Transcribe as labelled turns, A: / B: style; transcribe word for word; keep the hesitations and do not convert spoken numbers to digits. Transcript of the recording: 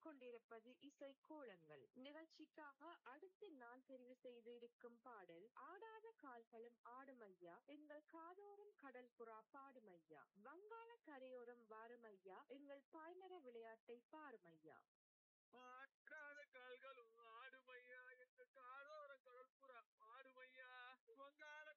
A: கொண்டிருப்பது இசை கோலங்கள் நிகழ்ச்சிக்காக அடுத்து நான் தெரிவு செய்து இருக்கும் பாடல் ஆடாத கால்களும் ஆடுமையா எங்கள் காதோறும் கடல் புறா பாடுமையா வங்காள கரையோரம் வாருமையா எங்கள் பாய்மர விளையாட்டை பாருமையா.
B: ஆற்றாத கால்களும் ஆடுமையா எங்க காதோர கடற்புறா ஆடுமையா வங்காள